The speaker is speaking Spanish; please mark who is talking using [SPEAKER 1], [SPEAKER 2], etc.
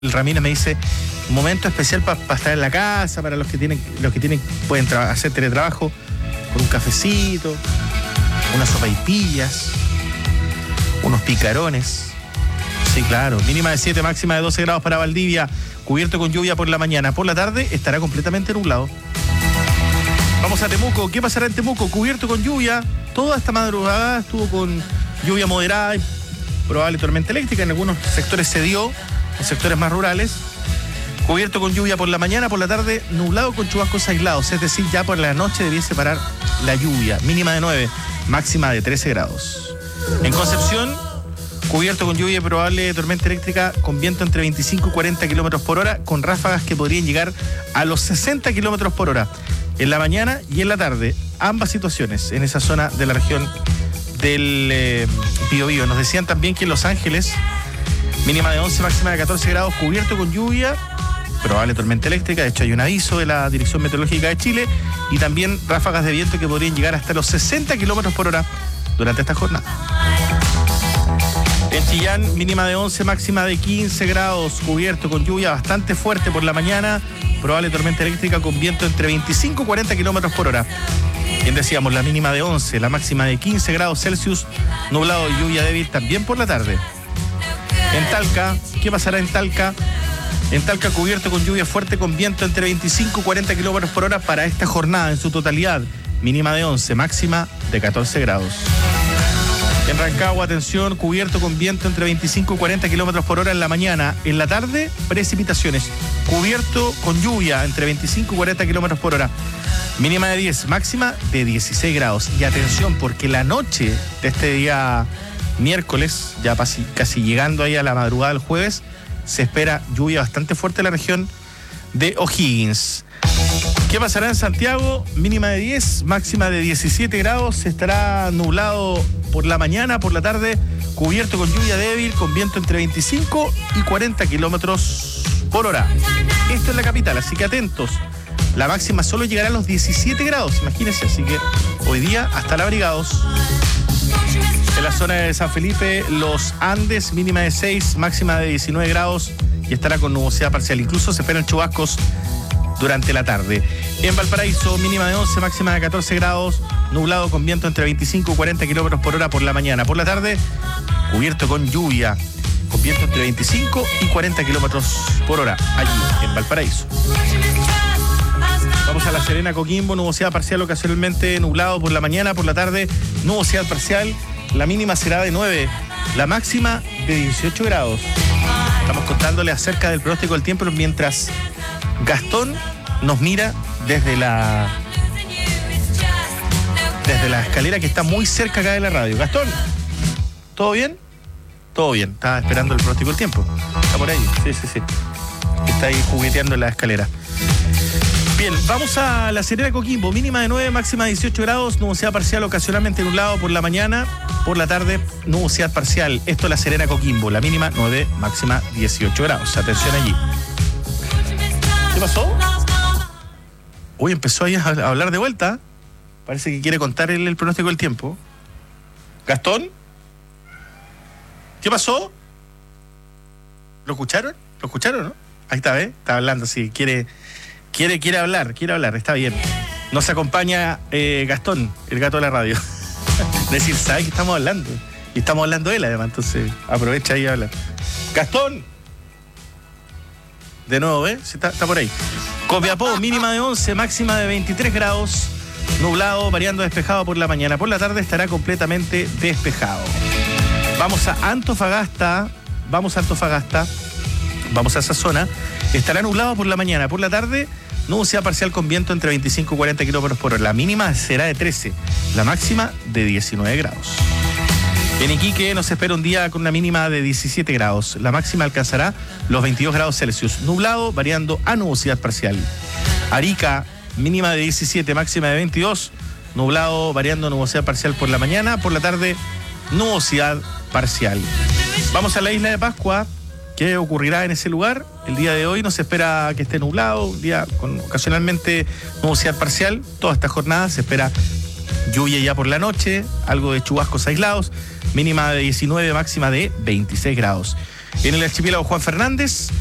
[SPEAKER 1] El Ramírez me dice, un momento especial para estar en la casa, para los que pueden hacer teletrabajo, con un cafecito, unas sopaipillas, unos picarones. Sí, claro. Mínima de 7, máxima de 12 grados para Valdivia, cubierto con lluvia por la mañana. Por la tarde estará completamente nublado. Vamos a Temuco. ¿Qué pasará en Temuco? Cubierto con lluvia. Toda esta madrugada estuvo con lluvia moderada y probable tormenta eléctrica. En algunos sectores se dio, en sectores más rurales. Cubierto con lluvia por la mañana, por la tarde nublado con chubascos aislados. Es decir, ya por la noche debiese parar la lluvia. Mínima de 9, máxima de 13 grados. En Concepción, cubierto con lluvia y probable tormenta eléctrica con viento entre 25 y 40 kilómetros por hora, con ráfagas que podrían llegar a los 60 kilómetros por hora en la mañana y en la tarde. Ambas situaciones en esa zona de la región del Biobío. Nos decían también que en Los Ángeles, mínima de 11, máxima de 14 grados, cubierto con lluvia, probable tormenta eléctrica. De hecho, hay un aviso de la Dirección Meteorológica de Chile y también ráfagas de viento que podrían llegar hasta los 60 kilómetros por hora durante esta jornada. En Chillán, mínima de 11, máxima de 15 grados, cubierto con lluvia bastante fuerte por la mañana, probable tormenta eléctrica con viento entre 25 y 40 kilómetros por hora. Bien decíamos, la mínima de 11, la máxima de 15 grados Celsius, nublado y lluvia débil también por la tarde. En Talca, ¿qué pasará en Talca? En Talca, cubierto con lluvia fuerte con viento entre 25 y 40 kilómetros por hora para esta jornada en su totalidad. Mínima de 11, máxima de 14 grados. En Rancagua, atención, cubierto con viento entre 25 y 40 kilómetros por hora en la mañana. En la tarde, precipitaciones. Cubierto con lluvia entre 25 y 40 kilómetros por hora. Mínima de 10, máxima de 16 grados. Y atención, porque la noche de este día miércoles, ya casi llegando ahí a la madrugada del jueves, se espera lluvia bastante fuerte en la región de O'Higgins. ¿Qué pasará en Santiago? Mínima de 10, máxima de 17 grados. Estará nublado por la mañana, por la tarde, cubierto con lluvia débil, con viento entre 25 y 40 kilómetros por hora. Esto es la capital, así que atentos. La máxima solo llegará a los 17 grados, imagínense, así que hoy día hasta abrigados. En la zona de San Felipe, Los Andes, mínima de 6, máxima de 19 grados y estará con nubosidad parcial. Incluso se esperan chubascos durante la tarde. En Valparaíso, mínima de 11, máxima de 14 grados, nublado con viento entre 25 y 40 kilómetros por hora por la mañana. Por la tarde, cubierto con lluvia, con viento entre 25 y 40 kilómetros por hora, allí en Valparaíso. Vamos a La Serena, Coquimbo, nubosidad parcial ocasionalmente nublado por la mañana, por la tarde, nubosidad parcial. La mínima será de 9, la máxima de 18 grados. Estamos contándole acerca del pronóstico del tiempo mientras Gastón nos mira desde la escalera que está muy cerca acá de la radio. Gastón, ¿todo bien? Todo bien, estaba esperando el pronóstico del tiempo. Está por ahí, sí. Está ahí jugueteando en la escalera. Bien, vamos a La Serena, Coquimbo, mínima de 9, máxima de 18 grados, nubosidad parcial ocasionalmente nublado por la mañana, por la tarde nubosidad parcial. Esto es La Serena, Coquimbo, la mínima 9, máxima 18 grados. Atención allí. ¿Qué pasó? Uy, empezó ahí a hablar de vuelta. Parece que quiere contar el pronóstico del tiempo. ¿Gastón? ¿Qué pasó? ¿Lo escucharon? ¿Lo escucharon, no? Ahí está, ¿eh? Está hablando, sí. Quiere hablar, está bien. Nos acompaña Gastón, el gato de la radio. Es decir, sabe que estamos hablando. Y estamos hablando de él, además, entonces aprovecha ahí a hablar. ¡Gastón! De nuevo, ¿eh? Sí, está por ahí. Copiapó, mínima de 11, máxima de 23 grados. Nublado, variando despejado por la mañana. Por la tarde estará completamente despejado. Vamos a Antofagasta. Vamos a esa zona. Estará nublado por la mañana. Por la tarde, nubosidad parcial con viento entre 25 y 40 kilómetros por hora. La mínima será de 13, la máxima de 19 grados. En Iquique nos espera un día con una mínima de 17 grados. La máxima alcanzará los 22 grados Celsius. Nublado, variando a nubosidad parcial. Arica, mínima de 17, máxima de 22. Nublado, variando a nubosidad parcial por la mañana. Por la tarde, nubosidad parcial. Vamos a la isla de Pascua. ¿Qué ocurrirá en ese lugar? El día de hoy nos espera que esté nublado, un día con ocasionalmente nubosidad parcial. Toda esta jornada se espera lluvia ya por la noche, algo de chubascos aislados, mínima de 19, máxima de 26 grados. En el archipiélago Juan Fernández,